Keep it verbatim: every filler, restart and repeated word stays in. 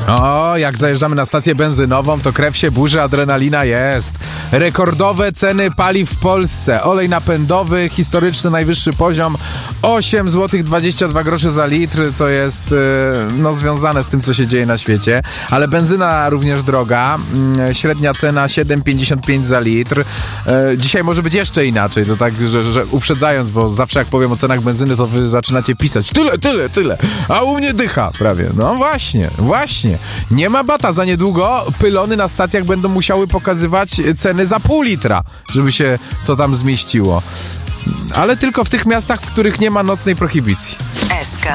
O, jak zajeżdżamy na stację benzynową, to krew się burzy, adrenalina jest. Rekordowe ceny paliw w Polsce. Olej napędowy, historyczny najwyższy poziom, osiem złotych dwadzieścia dwa grosze za litr, co jest no, związane z tym, co się dzieje na świecie. Ale benzyna również droga. Średnia cena siedem pięćdziesiąt pięć za litr. Dzisiaj może być jeszcze inaczej, to tak, że, że uprzedzając, bo zawsze jak powiem o cenach benzyny, to wy zaczynacie pisać tyle, tyle, tyle, a u mnie dycha prawie. No właśnie, właśnie. Nie ma bata, za niedługo pylony na stacjach będą musiały pokazywać ceny za pół litra, żeby się to tam zmieściło. Ale tylko w tych miastach, w których nie ma nocnej prohibicji. S K.